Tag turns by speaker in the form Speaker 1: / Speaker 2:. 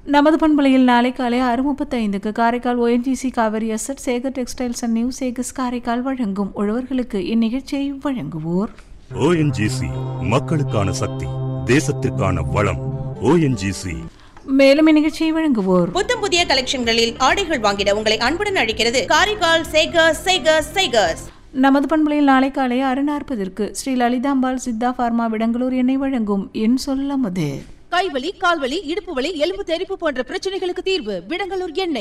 Speaker 1: நமது பண்பலையில் நாளை காலை 6:35 Karaikal ONGC Kaveri asset Sekar textiles and new Sekar's Karaikal வழங்கும் உழவர்களுக்கு இந்நிகழ்ச்சியை வழங்குவோர்
Speaker 2: ONGC மக்களுக்கான சக்தி, தேசத்திற்கான வளம். ONGC.
Speaker 1: மேலும் இந்நிகழ்ச்சியை வழங்குவோர்
Speaker 3: புத்தம் புதிய கலெக்ஷன்களில் ஆடைகள் வாங்கிட உங்களை அன்புடன் அழைக்கிறது காரைக்கால் சேகர்ஸ்.
Speaker 1: நமது பண்பலையில் நாளை காலை 6:40 ஸ்ரீ லலிதாம்பாள் சித்தா பார்மா விடங்களூர் எண்ணெய் வழங்கும் என் சொல்லமுது.
Speaker 4: கைவலி, கால்வலி, இடுப்பு வலி, எலும்பு தெறிப்பு போன்ற பிரச்சனைகளுக்கு தீர்வு விடங்களூர் எண்ணெய்.